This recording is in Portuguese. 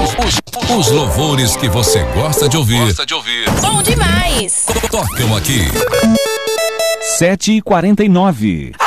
Os louvores que você gosta de ouvir. Bom demais. Tocam aqui. 7h49.